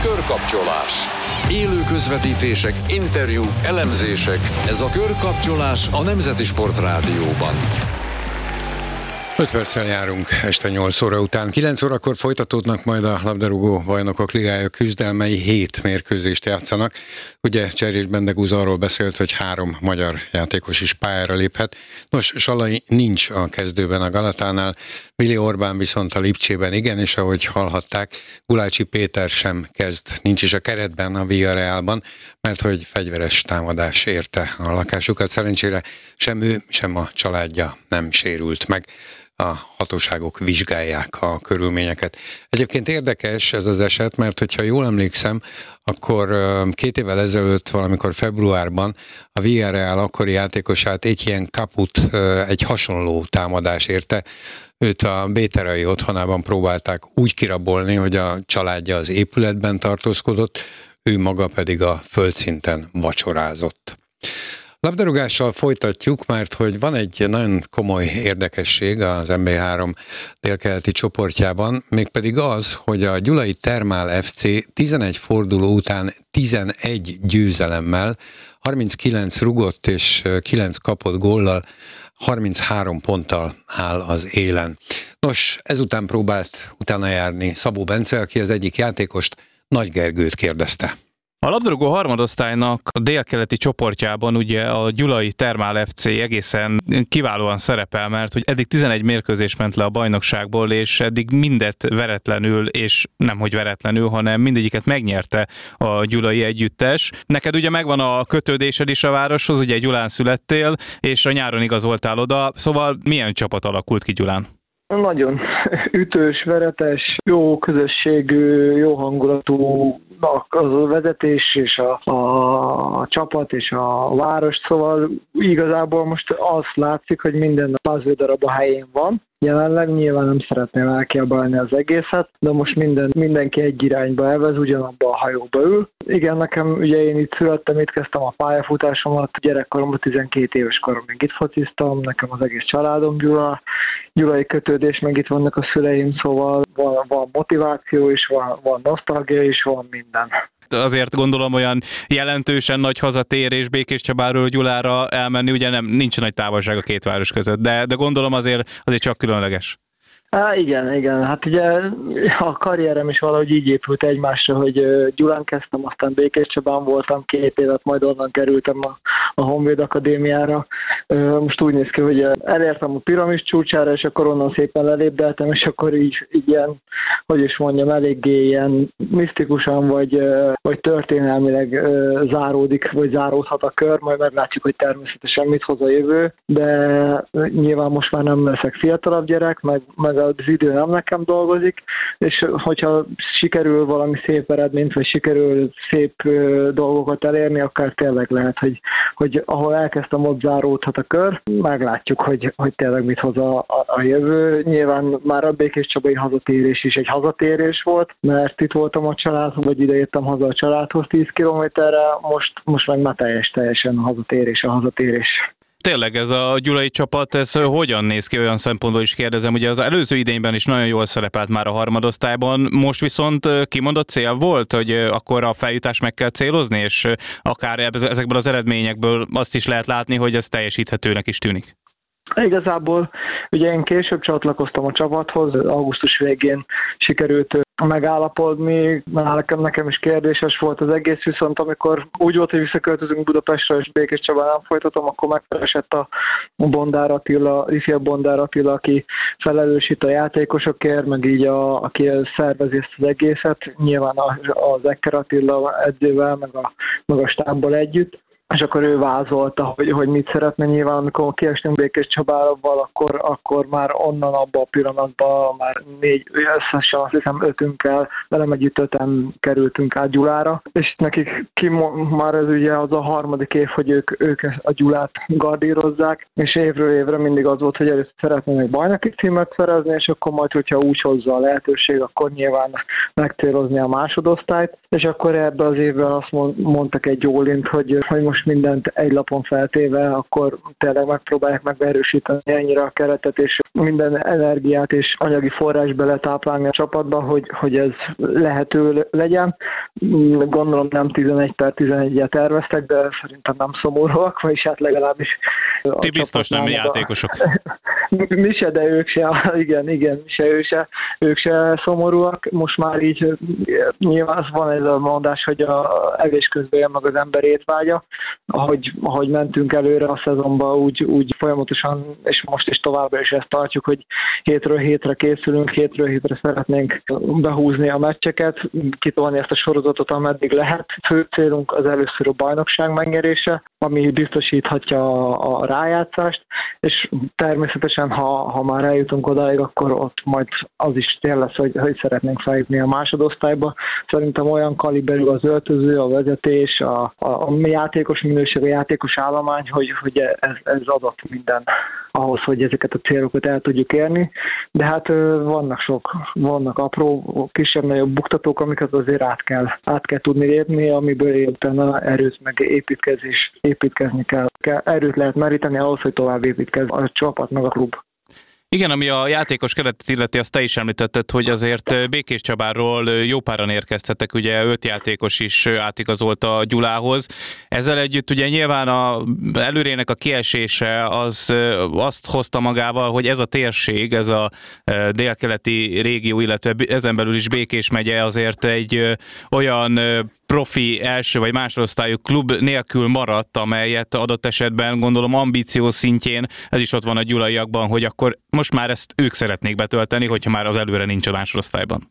Körkapcsolás. Élő közvetítések, interjúk, elemzések. Ez a Körkapcsolás a Nemzeti Sport Rádióban. 5 perccel járunk este 8 óra után. 9 órakor folytatódnak majd a labdarúgó bajnokok ligája küzdelmei, 7 mérkőzést játszanak. Ugye Cserés Bendegúz arról beszélt, hogy 3 magyar játékos is pályára léphet. Nos, Salai nincs a kezdőben a Galatánál, Vili Orbán viszont a Lipcsében igen, és ahogy hallhatták, Gulácsi Péter sem kezd, nincs is a keretben a Villarrealban, mert hogy fegyveres támadás érte a lakásukat. Szerencsére sem ő, sem a családja nem sérült meg. A hatóságok vizsgálják a körülményeket. Egyébként érdekes ez az eset, mert hogyha jól emlékszem, akkor 2 évvel ezelőtt, valamikor februárban a Villarreal akkori játékosát Etienne Caput egy hasonló támadás érte. Őt a béterai otthonában próbálták úgy kirabolni, hogy a családja az épületben tartózkodott, ő maga pedig a földszinten vacsorázott. Labdarúgással folytatjuk, mert hogy van egy nagyon komoly érdekesség az MB3 délkeleti csoportjában, mégpedig az, hogy a Gyulai Thermál FC 11 forduló után 11 győzelemmel, 39 rugott és 9 kapott góllal, 33 ponttal áll az élen. Nos, ezután próbált utána járni Szabó Bence, aki az egyik játékost, Nagy Gergőt kérdezte. A labdarúgó harmadosztálynak a délkeleti csoportjában ugye a Gyulai Thermál FC egészen kiválóan szerepel, mert hogy eddig 11 mérkőzés ment le a bajnokságból, és eddig mindet veretlenül, és nemhogy veretlenül, hanem mindegyiket megnyerte a gyulai együttes. Neked ugye megvan a kötődésed is a városhoz, ugye Gyulán születtél, és a nyáron igazoltál oda, szóval milyen csapat alakult ki Gyulán? Nagyon ütős, veretes, jó közösségű, jó hangulatú a vezetés és a csapat és a város, szóval igazából most azt látszik, hogy minden puzzle darab a helyén van. Jelenleg nyilván nem szeretném elkiabálni az egészet, de most mindenki egy irányba elvez, ugyanabba a hajóba ül. Igen, nekem ugye én itt születtem, itt kezdtem a pályafutásomat, gyerekkoromban 12 éves koromig itt fociztam, nekem az egész családom gyulai kötődés, meg itt vannak a szüleim, szóval van motiváció is, van nosztalgia is, van minden. Azért gondolom olyan jelentősen nagy hazatérés Békéscsabáról Gyulára elmenni, ugye nincs nagy távolság a két város között, de gondolom azért csak különleges. Igen. Hát ugye a karrierem is valahogy így épült egymásra, hogy Gyulán kezdtem, aztán Békéscsabán voltam 2 évet, majd onnan kerültem a Honvéd Akadémiára. Most úgy néz ki, hogy elértem a piramis csúcsára, és akkor onnan szépen lelépdeltem, és akkor így ilyen, hogy is mondjam, eléggé ilyen misztikusan, vagy történelmileg záródik, vagy záródhat a kör, majd meglátjuk, hogy természetesen mit hoz a jövő, de nyilván most már nem leszek fiatalabb gyerek, meg az idő nem nekem dolgozik, és hogyha sikerül valami szép eredményt, vagy sikerül szép dolgokat elérni, akár tényleg lehet, hogy ahol elkezdtem, ott záródhat a kör. Meglátjuk, hogy tényleg mit hoz a jövő. Nyilván már a békéscsabai hazatérés is egy hazatérés volt, mert itt voltam a családhoz, vagy ide jöttem haza a családhoz 10 kilométerre, most meg már teljesen a hazatérés. Tényleg ez a gyulai csapat, ez hogyan néz ki, olyan szempontból is kérdezem, ugye az előző idényben is nagyon jól szerepelt már a harmadosztályban, most viszont kimondott cél volt, hogy akkor a feljutást meg kell célozni, és akár ezekből az eredményekből azt is lehet látni, hogy ez teljesíthetőnek is tűnik. Igazából ugye én később csatlakoztam a csapathoz, augusztus végén sikerült megállapodni, nekem is kérdéses volt az egész, viszont amikor úgy volt, hogy visszaköltözünk Budapestre és Békéscsabán nem folytatom, akkor megkeresett a Bondár Attila, ifjabb Bondár Attila, aki felelős itt a játékosokért, meg így aki szervezi ezt az egészet, nyilván az Ekker Attila edzővel, meg a stábbal együtt. És akkor ő vázolta, hogy mit szeretne. Nyilván, amikor kiestünk Békéscsabával, akkor már onnan abba a pillanatban már 4, összesen azt hiszem 5-ünkkel, velem együtt 5-en kerültünk át Gyulára. És nekik már ez ugye az a 3. év, hogy ők a Gyulát gardírozzák, és évről évre mindig az volt, hogy először szeretnének bajnoki címet szerezni, és akkor majd, hogyha úgy hozza a lehetőség, akkor nyilván megcélozni a másodosztályt. És akkor ebbe az évben azt mondtak egy Jólint, hogy most mindent egy lapon feltéve, akkor tényleg megpróbálják megerősíteni ennyire a keretet, és minden energiát és anyagi forrás beletáplálni a csapatba, hogy ez lehető legyen. Gondolom nem 11/11-et terveztek, de szerintem nem szomorúak, vagyis hát legalábbis... Ti biztos nem játékosok. Mi se, de ők se, igen, ők se szomorúak. Most már így nyilván van ez a mondás, hogy a evés közben jön meg az ember étvágya. Ahogy mentünk előre a szezonban, úgy folyamatosan, és most is továbbra is ezt tartjuk, hogy hétről hétre készülünk, hétről hétre szeretnénk behúzni a meccseket, kitolni ezt a sorozatot, ameddig lehet. Fő célunk az először a bajnokság megnyerése, ami biztosíthatja a rájátszást, és természetesen, ha már eljutunk odáig, akkor ott majd az is tél lesz, hogy szeretnénk feljutni a másodosztályba. Szerintem olyan kaliberű az öltöző, a vezetés, a játékos minőség, a játékos állomány, hogy ez adott minden ahhoz, hogy ezeket a célokat el tudjuk érni. De hát vannak apró, kisebb-nagyobb buktatók, amiket azért át kell tudni lépni, amiből utána erőt meg építkezni kell. Erőt lehet meríteni ahhoz, hogy tovább építkez a csapat meg a klub. Igen, ami a játékos keretet illeti, azt te is említetted, hogy azért Békés Csabáról jó páran érkeztetek, ugye 5 játékos is átigazolt a Gyulához. Ezzel együtt ugye nyilván a előrének a kiesése az azt hozta magával, hogy ez a térség, ez a délkeleti régió, illetve ezen belül is Békés megye azért egy olyan profi első vagy másodosztályú klub nélkül maradt, amelyet adott esetben gondolom ambíció szintjén, ez is ott van a gyulaiakban, hogy akkor most már ezt ők szeretnék betölteni, hogyha már az előre nincs a másodosztályban.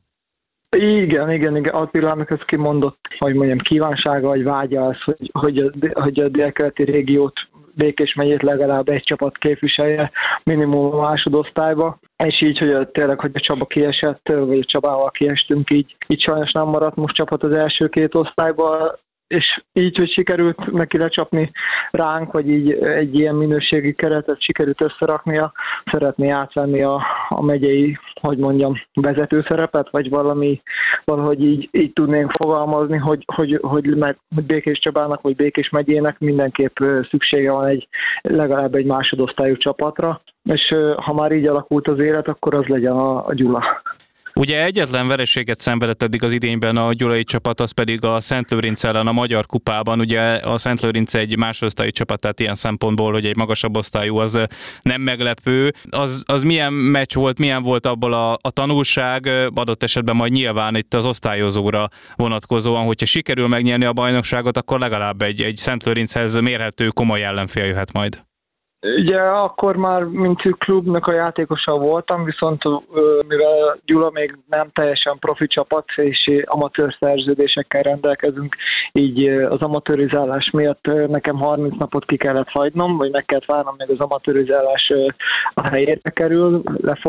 Igen. Attila, amikor ezt kimondott, hogy mondjam, kívánsága, vagy vágya az, hogy a délkeleti régiót, Békés megyét legalább egy csapat képviselje, minimum a másodosztályba, és így, hogy tényleg, hogy a Csaba kiesett, vagy a Csabával kiestünk, így sajnos nem maradt most csapat az első 2 osztályba, és így, hogy sikerült neki lecsapni ránk, vagy így egy ilyen minőségi keretet sikerült összeraknia, szeretné átvenni a megyei, hogy mondjam, vezető szerepet, vagy valahogy így tudnénk fogalmazni, hogy Békés Csabának, vagy Békés megyének mindenképp szüksége van legalább egy másodosztályú csapatra, és ha már így alakult az élet, akkor az legyen a Gyula. Ugye egyetlen vereséget szenvedett eddig az idényben a gyulai csapat, az pedig a Szentlőrinc ellen a Magyar Kupában. Ugye a Szentlőrinc egy másodosztályi csapat, tehát ilyen szempontból, hogy egy magasabb osztályú, az nem meglepő. Az milyen meccs volt, milyen volt abból a tanulság, adott esetben majd nyilván itt az osztályozóra vonatkozóan, hogyha sikerül megnyerni a bajnokságot, akkor legalább egy Szentlőrinchez mérhető komoly ellenfél jöhet majd. Ugye akkor már, mint klubnak a játékosa voltam, viszont mivel Gyula még nem teljesen profi csapat, és amatőr szerződésekkel rendelkezünk, így az amatőrizálás miatt nekem 30 napot ki kellett hagynom, vagy meg kellett várnom, még az amatőrizálás a helyére kerül,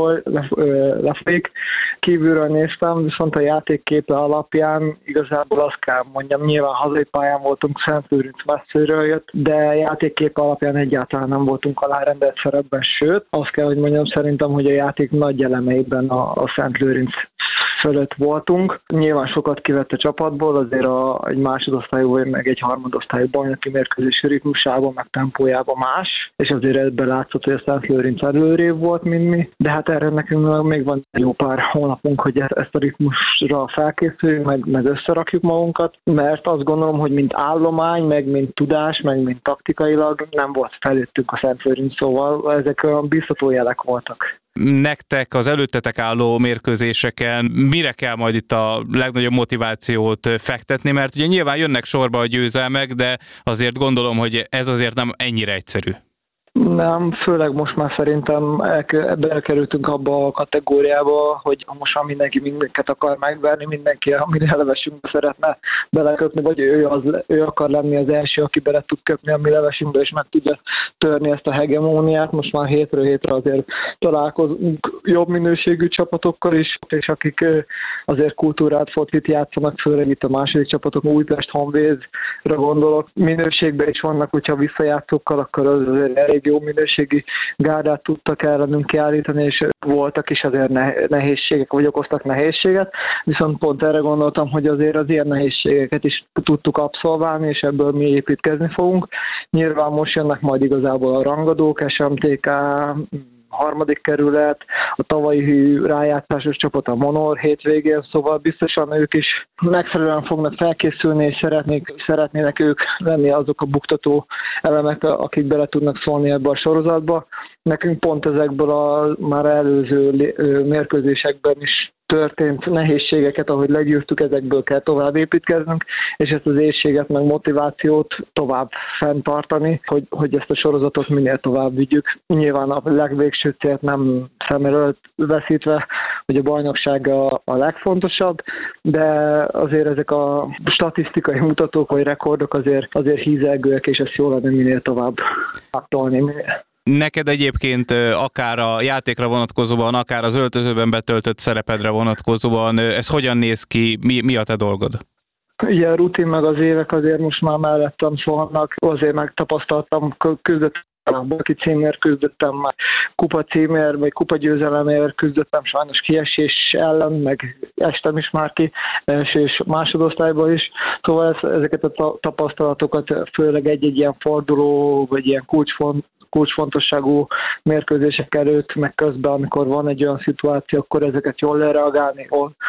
lefolyik. Kívülről néztem, viszont a játékképe alapján igazából azt kell mondjam, nyilván hazai pályán voltunk, Szentlőrinc messziről jött, de játékképe alapján egyáltalán nem voltunk alárendelt szerepben, sőt, azt kell, hogy mondjam, szerintem, hogy a játék nagy elemeiben a Szentlőrinc fölött voltunk. Nyilván sokat kivett a csapatból, azért egy másodosztályú vagy meg egy harmadosztályú bajnoki mérkőzési ritmusában, meg tempójában más, és azért ebben látszott, hogy a Szentlőrinc előrébb volt, mint mi, de hát erre nekünk még van jó pár hónapunk, hogy ezt a ritmusra felkészüljünk, meg összerakjuk magunkat, mert azt gondolom, hogy mint állomány, meg mint tudás, meg mint taktikailag nem volt felőttünk a Szentlőrinc, szóval ezek olyan biztató jelek voltak. Nektek az előttetek álló mérkőzéseken mire kell majd itt a legnagyobb motivációt fektetni, mert ugye nyilván jönnek sorba a győzelmek, de azért gondolom, hogy ez azért nem ennyire egyszerű. Nem, főleg most már szerintem elkerültünk abba a kategóriába, hogy most már mindenki mindenket akar megverni, mindenki a mi levesünkbe szeretne beleköpni, vagy ő akar lenni az első, aki bele tud köpni a mi levesünkbe, és meg tudja törni ezt a hegemóniát. Most már hétről hétre azért találkozunk jobb minőségű csapatokkal is, és akik azért kultúrát focit játszanak, főleg itt a második csapatok, Újpest, Honvédra gondolok. Minőségben is vannak, hogyha visszajátszókkal, akkor az azért elég jó minőségi gárdát tudtak ellenünk kiállítani, és voltak is azért nehézségek, vagy okoztak nehézséget, viszont pont erre gondoltam, hogy azért az ilyen nehézségeket is tudtuk abszolválni, és ebből mi építkezni fogunk. Nyilván most jönnek majd igazából a rangadók, SMTK, harmadik kerület, a tavalyi rájátszásos csapat a Monor hétvégén, szóval biztosan ők is megfelelően fognak felkészülni, és szeretnének ők lenni azok a buktató elemek, akik bele tudnak szólni ebbe a sorozatba. Nekünk pont ezekből a már előző mérkőzésekben is történt nehézségeket, ahogy legyűrtük, ezekből kell tovább építkeznünk, és ezt az éhséget, meg motivációt tovább fenntartani, hogy ezt a sorozatot minél tovább vigyük. Nyilván a legvégső célt nem szem előtt veszítve, hogy a bajnokság a legfontosabb, de azért ezek a statisztikai mutatók vagy rekordok azért hízelgőek, és ezt jól lenne minél tovább áttolni. Neked egyébként akár a játékra vonatkozóan, akár az öltözőben betöltött szerepedre vonatkozóan, ez hogyan néz ki, mi a te dolgod? Ugye a rutin meg az évek azért most már mellettem szólnak, azért megtapasztaltam, küzdöttem baki címért, küzdöttem már kupa címért, vagy kupa győzelemért, küzdöttem sajnos kiesés ellen, meg estem is már ki első és másodosztályban is. Szóval ezeket a tapasztalatokat főleg egy-egy ilyen forduló, vagy ilyen kulcsfontosságú mérkőzések előtt, meg közben, amikor van egy olyan szituáció, akkor ezeket jól lereagálni,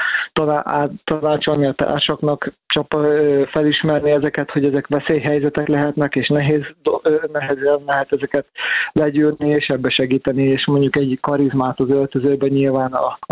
tanácsolni a társaknak, felismerni ezeket, hogy ezek veszélyhelyzetek lehetnek, és nehezen lehet ezeket legyűrni, és ebbe segíteni, és mondjuk egy karizmát az öltözőben nyilván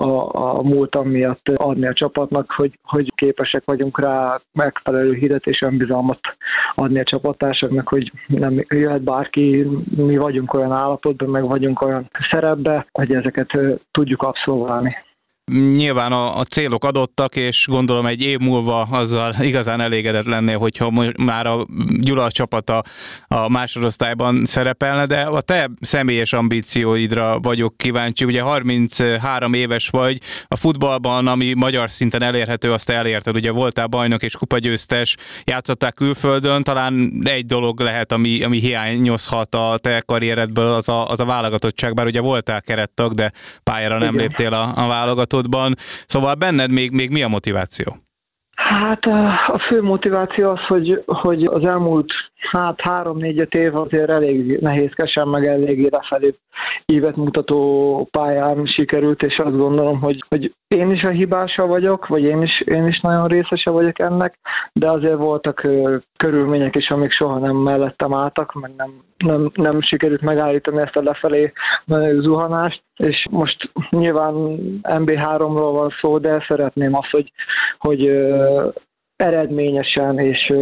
a múltam miatt adni a csapatnak, hogy képesek vagyunk rá megfelelő hidet és önbizalmat adni a csapattársaknak, hogy nem jöhet bárki, mi vagyunk olyan állapotban, meg vagyunk olyan szerepben, hogy ezeket tudjuk abszolválni. Nyilván a célok adottak, és gondolom egy év múlva azzal igazán elégedett lennél, hogyha már a Gyula csapata a másodosztályban szerepelne, de a te személyes ambícióidra vagyok kíváncsi. Ugye 33 éves vagy, a futballban, ami magyar szinten elérhető, azt elérted. Ugye voltál bajnok és kupagyőztes, játszottál külföldön, talán egy dolog lehet, ami hiányozhat a te karrieredből, az a válogatottság, bár ugye voltál kerettag, de pályára nem léptél a válogatottban. Szóval benned még mi a motiváció? Hát a fő motiváció az, hogy az elmúlt 3-4-5 év azért elég nehézkesen, meg eléggé lefelé ívet mutató pályán sikerült, és azt gondolom, hogy én is a hibása vagyok, vagy én is nagyon részese vagyok ennek, de azért voltak körülmények is, amik soha nem mellettem álltak, meg nem sikerült megállítani ezt a lefelé zuhanást, és most nyilván MB3-ról van szó, de szeretném azt, hogy eredményesen és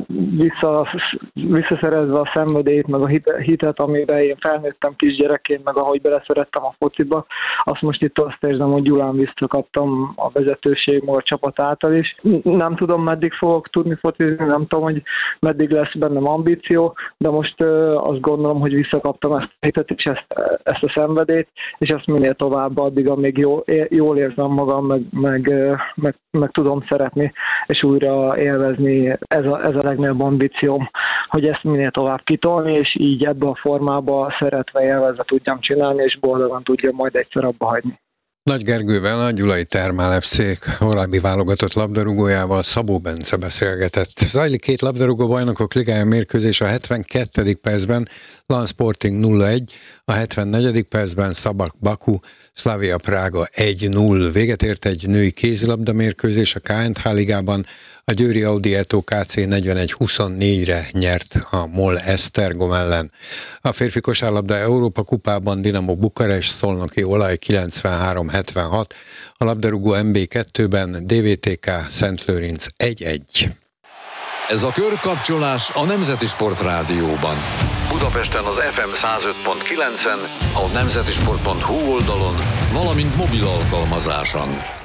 visszaszerezve a szenvedélyt, meg a hitet, amiben én felnőttem kisgyerekként, meg ahogy beleszerettem a fociba, azt most itt azt érzem, hogy Gyulán visszakaptam a vezetőség, a csapat által is. Nem tudom, meddig fogok tudni focizni, nem tudom, hogy meddig lesz bennem ambíció, de most azt gondolom, hogy visszakaptam ezt a hitet és ezt a szenvedélyt, és ezt minél tovább addig, amíg jól érzem magam, meg tudom szeretni, és újra élvezni, ez a legnagyobb ambícióm, hogy ezt minél tovább kitolni, és így ebbe a formába szeretve élvezve tudjam csinálni, és boldogan tudjam majd egyszer abba hagyni. Nagy Gergővel, a Gyulai Thermál FC korábbi válogatott labdarúgójával Szabó Bence beszélgetett. Zajlik 2 labdarúgó bajnokok ligája mérkőzés a 72. percben, Lan Sporting 0-1, a 74. percben Szabak Baku, Slavia Prága 1-0. Véget ért egy női kézilabda mérkőzés a KNH ligában, a Győri Audi Eto KC 41-24-re nyert a MOL Esztergom ellen. A férfi kosárlabda Európa kupában Dinamo Bukarest Szolnoki Olaj 93-76, a labdarúgó MB2-ben DVTK Szentlőrinc 1-1. Ez a körkapcsolás a Nemzeti Sport Rádióban. Budapesten az FM 105.9-en, a nemzetisport.hu oldalon, valamint mobil alkalmazáson.